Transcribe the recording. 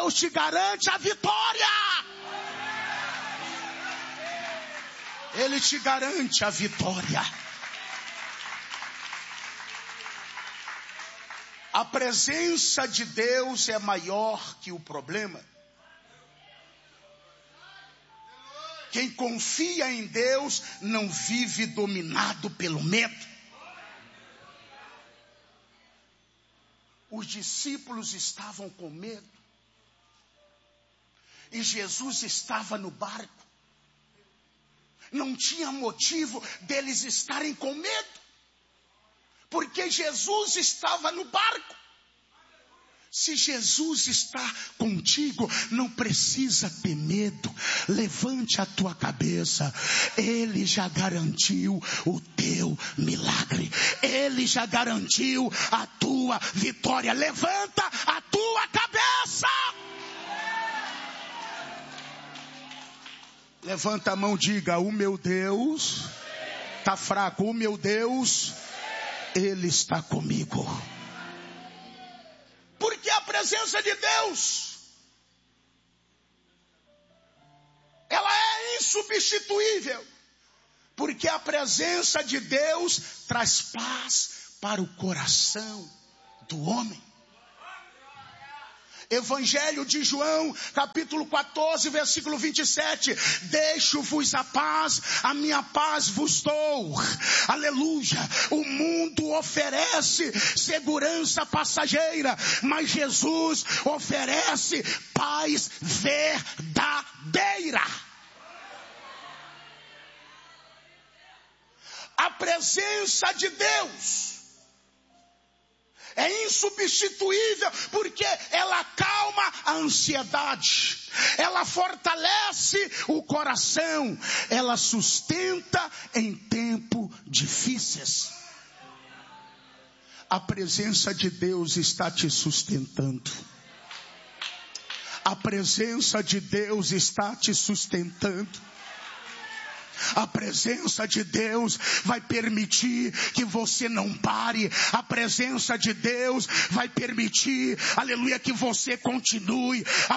Deus te garante a vitória. Ele te garante a vitória. A presença de Deus é maior que o problema. Quem confia em Deus não vive dominado pelo medo. Os discípulos estavam com medo. E Jesus estava no barco. Não tinha motivo deles estarem com medo. Porque Jesus estava no barco. Se Jesus está contigo, não precisa ter medo. Levante a tua cabeça. Ele já garantiu o teu milagre. Ele já garantiu a tua vitória. Levanta a tua cabeça. Levanta a mão, diga: o meu Deus está fraco. O meu Deus, Ele está comigo. Porque a presença de Deus, ela é insubstituível. Porque a presença de Deus traz paz para o coração do homem. Evangelho de João, capítulo 14, versículo 27. Deixo-vos a paz, a minha paz vos dou. Aleluia. O mundo oferece segurança passageira, mas Jesus oferece paz verdadeira. A presença de Deus é insubstituível, porque ela acalma a ansiedade, ela fortalece o coração, ela sustenta em tempos difíceis. A presença de Deus está te sustentando. A presença de Deus está te sustentando. A presença de Deus vai permitir que você não pare. A presença de Deus vai permitir, aleluia, que você continue.